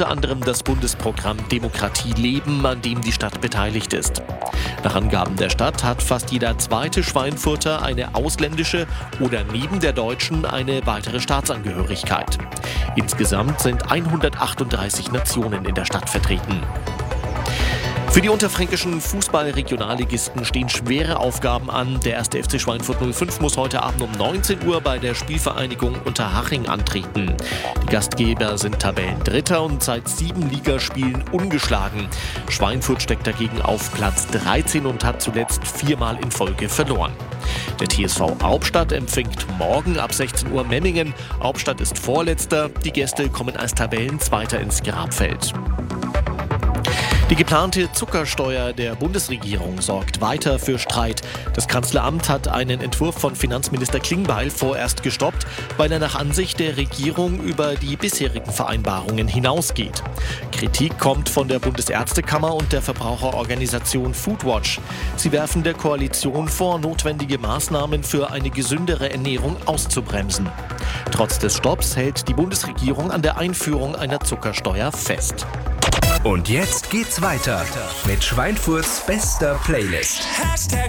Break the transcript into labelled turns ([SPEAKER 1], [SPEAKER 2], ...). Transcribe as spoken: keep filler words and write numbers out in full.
[SPEAKER 1] unter anderem das Bundesprogramm Demokratie leben, an dem die Stadt beteiligt ist. Nach Angaben der Stadt hat fast jeder zweite Schweinfurter eine ausländische oder neben der deutschen eine weitere Staatsangehörigkeit. Insgesamt sind hundertachtunddreißig Nationen in der Stadt vertreten. Für die unterfränkischen Fußball-Regionalligisten stehen schwere Aufgaben an. Der erste F C Schweinfurt null fünf muss heute Abend um neunzehn Uhr bei der Spielvereinigung Unterhaching antreten. Die Gastgeber sind Tabellendritter und seit sieben Ligaspielen ungeschlagen. Schweinfurt steckt dagegen auf Platz dreizehn und hat zuletzt viermal in Folge verloren. Der T S V Hauptstadt empfängt morgen ab sechzehn Uhr Memmingen. Hauptstadt ist Vorletzter. Die Gäste kommen als Tabellenzweiter ins Grabfeld. Die geplante Zuckersteuer der Bundesregierung sorgt weiter für Streit. Das Kanzleramt hat einen Entwurf von Finanzminister Klingbeil vorerst gestoppt, weil er nach Ansicht der Regierung über die bisherigen Vereinbarungen hinausgeht. Kritik kommt von der Bundesärztekammer und der Verbraucherorganisation Foodwatch. Sie werfen der Koalition vor, notwendige Maßnahmen für eine gesündere Ernährung auszubremsen. Trotz des Stopps hält die Bundesregierung an der Einführung einer Zuckersteuer fest.
[SPEAKER 2] Und jetzt geht's weiter mit Schweinfurts bester Playlist.
[SPEAKER 3] Hashtag